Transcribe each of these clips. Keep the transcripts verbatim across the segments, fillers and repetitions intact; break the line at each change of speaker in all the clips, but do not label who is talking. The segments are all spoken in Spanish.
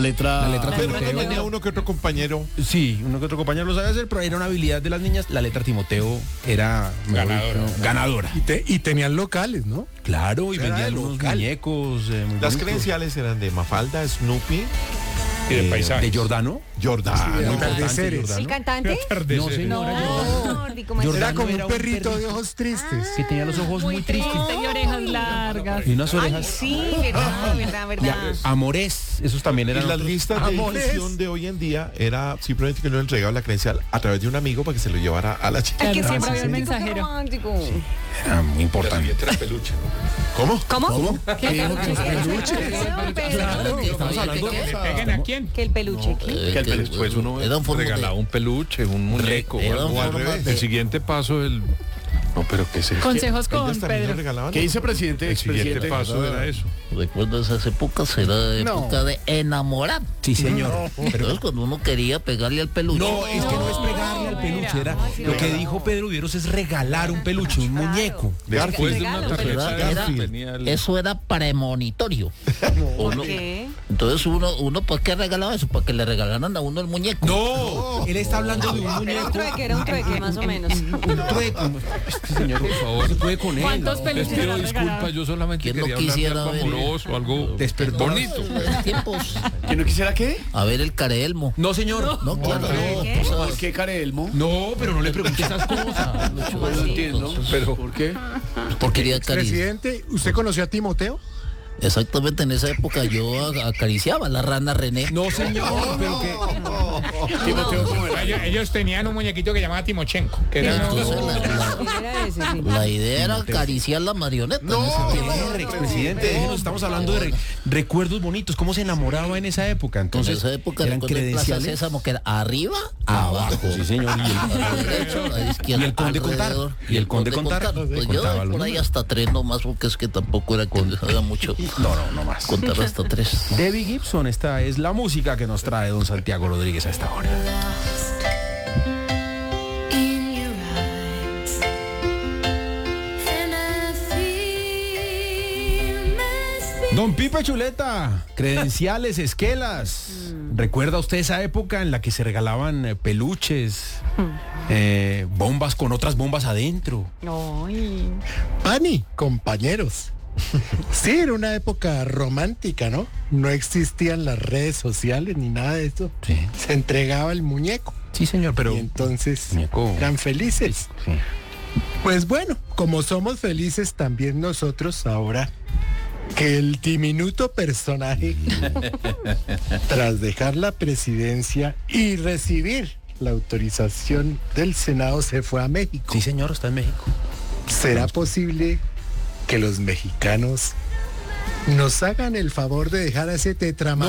Letra,
La letra
Pero
Timoteo.
tenía uno que otro compañero.
Sí, uno que otro compañero lo sabe hacer, pero era una habilidad de las niñas. La letra Timoteo era
Ganadora.
dicho, ganadora.
Y, te- y tenían locales, ¿no?
Claro, y
Era
vendían
de
unos
local.
muñecos. eh, muy
Las
bonitos.
credenciales eran de Mafalda, Snoopy,
Y de
Eh,
paisajes.
De Jordano.
Jordan.
Ah, muy
atardeceres.
importante,
¿El
Jordano.
cantante?
No, señora, Jordano.
No, ni como
Jordano
Era como
era
un
un
perrito de
perrito.
ojos tristes.
Que tenía los ojos muy, tristes.
Y orejas largas.
Y unas
Ay,
orejas.
sí, verdad, verdad,
Y
verdad.
a- amores, esos también
Y
eran
las
otros.
listas de
Amores.
edición de hoy en día era simplemente que uno entregaba la credencial a través de un amigo para que se lo llevara a la chica.
Ay, qué
Claro, siempre había un
romántico, qué
mensajero.
romántico.
Era muy importante.
¿Cómo?
¿Cómo?
¿Qué dijo que los peluches?
Estamos hablando
¿Le peguen a quién?
Que el peluche, ¿qué?
Eh,
Que el
que,
peluche, pues uno
eran formas de-
regalaba un peluche, un muñeco,
eran
o algo.
o al
formas
revés.
de-
El siguiente paso, el... No, pero ¿qué es eso?
Consejos con
Ellos también nos
Pedro.
regalaban.
¿Qué dice presidente? El siguiente
expresidente?
paso era eso.
Recuerdo esas épocas, era época de enamorar.
Sí, señor.
Entonces cuando uno quería pegarle al peluche.
No, es que no es pegarle al peluche. Era, lo que dijo Pedro Vivieros es regalar un peluche, un muñeco.
Después de una
Regalo,
tarjeta
Era- era-
tenía el...
Eso era premonitorio. Uno-
¿Qué?
entonces uno, uno ¿para qué regalaba eso? Para que le regalaran a uno el muñeco.
No, él está hablando de un
Era
muñeco.
un trueque, era un trueque, más o menos.
Un trueco. Este señor, por favor, se puede con él.
¿Cuántos
¿no?
peluches
Les pido
le han regalado?
disculpas, yo solamente
¿Quién no
quería hablar de
quisiera
algo
ver?
amoroso, algo
Despertó.
bonito.
En tiempos.
¿Que no quisiera qué?
A ver el careelmo.
No, señor.
No, claro,
¿Qué?
no. tú sabes.
¿Qué careelmo?
No, pero no le pregunte esas cosas.
¿Cómo así?
pero ¿por qué?
Porque quería acariciar.
Presidente, ¿usted conoció a Timoteo?
Exactamente en esa época yo a- acariciaba a la rana René.
No, señor, pero que...
Timoteo, ¿cómo era? Ellos, ellos tenían un muñequito que llamaba Timochenko. Que era
Entonces la, la-
¿Quién era ese? Sí.
la idea era acariciar la marioneta. en ese tiempo.
El expresidente, déjenos, estamos hablando de re- recuerdos bonitos, cómo se enamoraba en esa época. Entonces,
en esa época
eran
recuerdo en Plaza
credenciales.
Sésamo que era arriba,
Abajo, sí, señor. Y el,
a la derecha, a la izquierda,
Y el conde Contar.
alrededor.
Y el conde Contar.
Pues yo
Contaba los
por ahí
números.
hasta tres nomás porque es que tampoco era que era mucho
No, no, no más.
contar hasta tres.
Debbie Gibson, esta es la música que nos trae don Santiago Rodríguez a esta hora.
In your eyes, and I feel my
Don Pipe Chuleta, credenciales, esquelas. ¿Recuerda usted esa época en la que se regalaban eh, peluches, eh, bombas con otras bombas adentro?
Ay.
Pani, compañeros. Sí, era una época romántica, ¿no? No existían las redes sociales ni nada de eso.
Sí.
Se entregaba el muñeco.
Sí, señor, pero...
Y entonces
Muñeco.
eran felices.
Sí.
Pues bueno, como somos felices también nosotros ahora, que el diminuto personaje, tras dejar la presidencia y recibir la autorización del Senado, se fue a México.
Sí, señor, está en México.
¿Será posible que los mexicanos nos hagan el favor de dejar a ese tetraman?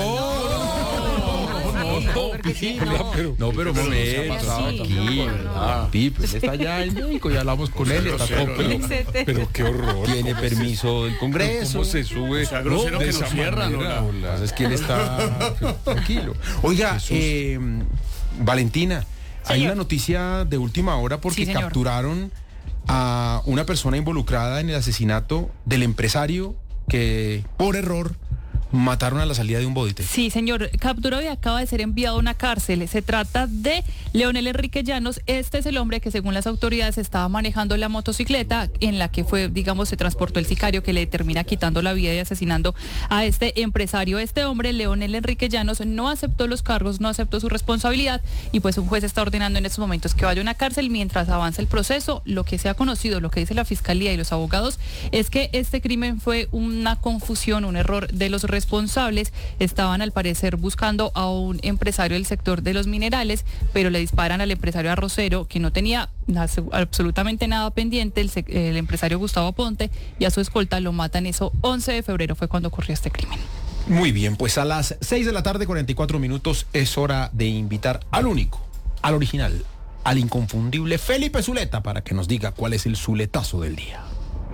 No, pero un momento, tranquilo. Ah, Pipe, él está allá en México, ya hablamos con él, está todo, pero,
Pero qué horror.
tiene permiso del Congreso.
¿Cómo se sube?
No,
grosero
de
que
esa
nos cierran,
manera,
¿no?
hola, es que él está tranquilo. Oiga, eh, Valentina, hay
Señor.
una noticia de última hora porque
Sí, señor.
capturaron a una persona involucrada en el asesinato del empresario que, por error, mataron a la salida de un bodite.
Sí, señor, capturado y acaba de ser enviado a una cárcel. Se trata de Leonel Enrique Llanos. Este es el hombre que, según las autoridades, estaba manejando la motocicleta en la que fue, digamos, se transportó el sicario que le termina quitando la vida y asesinando a este empresario. Este hombre, Leonel Enrique Llanos, no aceptó los cargos, no aceptó su responsabilidad y pues un juez está ordenando en estos momentos que vaya a una cárcel mientras avanza el proceso. Lo que se ha conocido, lo que dice la fiscalía y los abogados, es que este crimen fue una confusión, un error de los responsables. Estaban al parecer buscando a un empresario del sector de los minerales, pero le disparan al empresario arrocero que no tenía na- absolutamente nada pendiente, el, sec- el empresario Gustavo Ponte, y a su escolta lo matan. Eso once de febrero fue cuando ocurrió este crimen.
Muy bien, pues a las seis de la tarde, cuarenta y cuatro minutos, es hora de invitar al único, al original, al inconfundible Felipe Zuleta para que nos diga cuál es el zuletazo del día.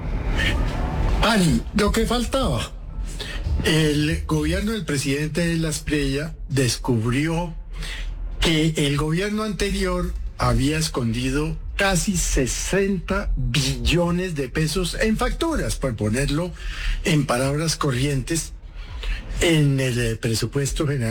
Ani, lo que faltaba. El gobierno del presidente Lasprilla descubrió que el gobierno anterior había escondido casi sesenta billones de pesos en facturas, por ponerlo en palabras corrientes, en el eh, presupuesto general